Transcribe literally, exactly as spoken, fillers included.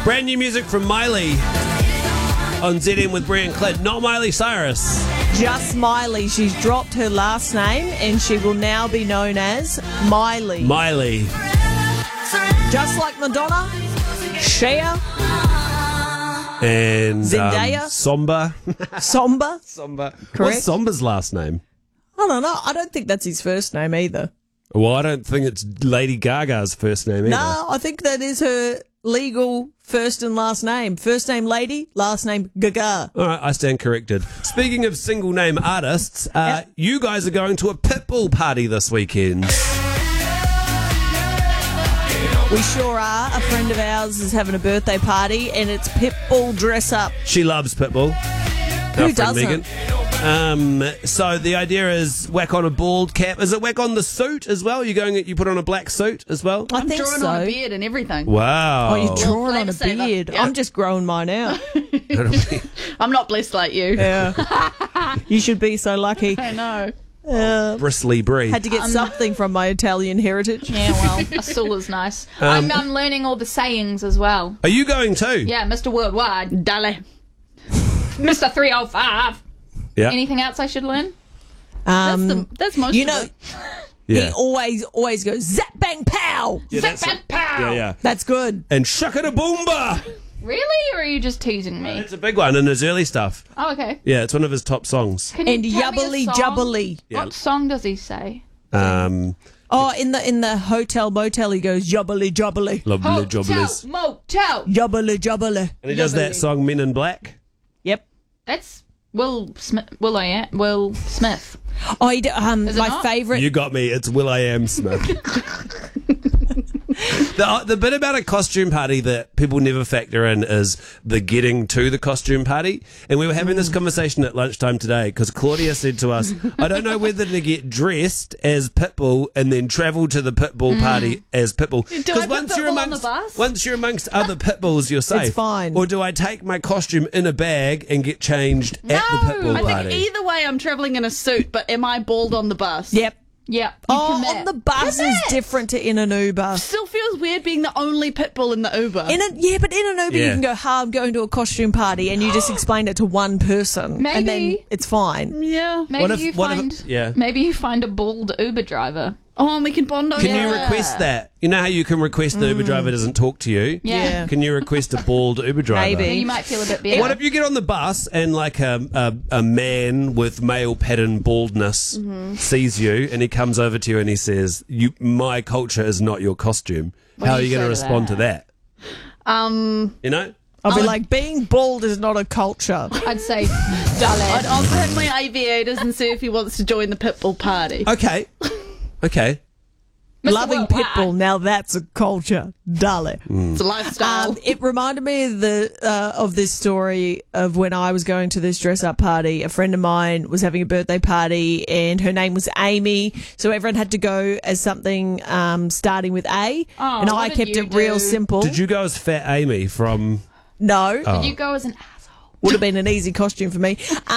Brand new music from Miley on Z M with Brian Clint. Not Miley Cyrus. Just Miley. She's dropped her last name and she will now be known as Miley. Miley. Just like Madonna, Cher, And Zendaya? um, Somba. Somba. Somba. Correct. What's Somba's last name? I don't know. I don't think that's his first name either. Well, I don't think it's Lady Gaga's first name either. No, I think that is her legal first and last name. First name Lady, last name Gaga. All right, I stand corrected. Speaking of single name artists, uh, Yep. you guys are going to a Pitbull party this weekend. We sure are. A friend of ours is having a birthday party and it's Pitbull dress up. She loves Pitbull. Who Our friend doesn't? Megan. Um, so the idea is whack on a bald cap. Is it whack on the suit as well? You going? You put on a black suit as well? I I'm think drawing so. on a beard and everything. Wow. Oh, you're drawing on a Flavor saver. beard. Yeah. I'm just growing mine out. I'm not blessed like you. Yeah. You should be so lucky. I know. Uh, Bristly brie. had to get something from my Italian heritage. Yeah, well, a stool is nice. I'm, I'm learning all the sayings as well. Are you going too? Yeah, Mister Worldwide, Dale. Mister three oh five. Yeah. Anything else I should learn? That's, Um, the, that's most you of know, it. Yeah. he always, always goes, zap, bang, pow. Yeah, that's Zap, it. pow. Yeah, yeah. That's good. And shakada boomba. Really? Or are you just teasing me? It's a big one in his early stuff. Oh, okay. Yeah, it's one of his top songs. Can you And tell me a yubbly song? jubbly. Yeah. What song does he say? Um, Oh, in the in the hotel motel, he goes, yubbly jubbly. lovely Hotel, jobblies. motel. Yubbly jubbly. And he does that song Men in Black. Yep. That's Will Smith. Will I am Will Smith. Oh, he d- um, Is it my not? favourite. You got me. It's Will I Am Smith. the, the bit about a costume party that people never factor in is the getting to the costume party. And we were having this conversation at lunchtime today because Claudia said to us, I don't know whether to get dressed as Pitbull and then travel to the Pitbull party as Pitbull. Do I Because put once you're Pitbull on amongst the bus? once you're amongst other Pitbulls, you're safe. fine. Or do I take my costume in a bag and get changed at the No, Pitbull I think party? either way I'm travelling in a suit, but am I bald on the bus? Yep. Yeah. you Oh, commit. on the bus is different to in an Uber. Still feels weird being the only Pitbull in the Uber. In a, yeah, but in an Uber Yeah. you can go, "Hi, I'm going to a costume party," and you just explain it to one person, and then Maybe. it's fine. yeah. Maybe What if- you what if- find. yeah. Maybe you find a bald Uber driver. Oh, and we can bond over Can you that. request that? You know how you can request the Uber driver doesn't talk to you? Yeah. Yeah. Can you request a bald Uber driver? Maybe. You might feel a bit better. What if you get on the bus and like a, a, a man with male pattern baldness sees you and he comes over to you and he says, "You, my culture is not your costume." What How do are you you going to say to respond to that? Um, You know? I'll be like, being bald is not a culture. I'd say, I'd darling. also have my aviators and see if he wants to join the Pitbull party. Okay. Okay. Mister Loving Worldwide. Pitbull, now that's a culture, darling. It's a lifestyle. Um, it reminded me of the uh, of this story of when I was going to this dress up party. A friend of mine was having a birthday party, and her name was Amy. So everyone had to go as something um, starting with A, Oh, and what I did kept you it real do? simple. Did you go as Fat Amy from... No, Oh. You go as an asshole. would have been an easy costume for me.